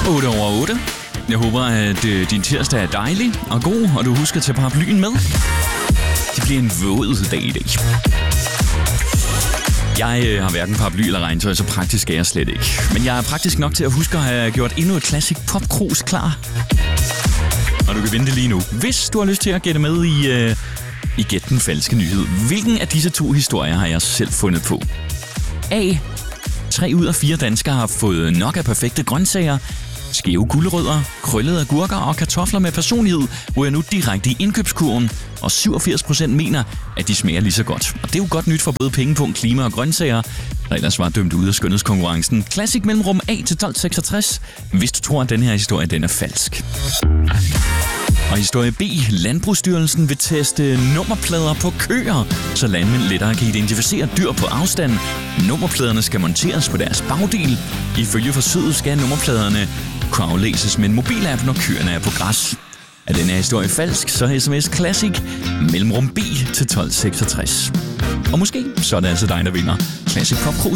8:08. Jeg håber, at din tirsdag er dejlig og god, og du husker at tage paraplyen med. Det bliver en våd dag i dag. Jeg har hverken paraply eller regntøj, så praktisk er jeg slet ikke. Men jeg er praktisk nok til at huske at have gjort endnu et classic popkrus klar. Og du kan vinde det lige nu. Hvis du har lyst til at gætte med i Gæt den falske nyhed. Hvilken af disse 2 historier har jeg selv fundet på? A. 3 ud af 4 danskere har fået nok af perfekte grøntsager. Skæve gulerødder, krøllede agurker og kartofler med personlighed ryger nu direkte i indkøbskurven, og 87% mener, at de smager lige så godt. Og det er jo godt nyt for både pengepunkt, klima og grøntsager, der ellers var dømt ude af skønhedskonkurrencen. Classic mellemrum A til 1266, hvis du tror, at den her historie den er falsk. Og historie B. Landbrugsstyrelsen vil teste nummerplader på køer, så landmænd lettere kan identificere dyr på afstand. Nummerpladerne skal monteres på deres bagdel. Ifølge forsøget skal nummerpladerne kunne aflæses med en mobilapp, når køerne er på græs. Er den her historie falsk, så sms Classic mellemrum B til 1266. Og måske så er det altså dig, der vinder Classic Popkrus.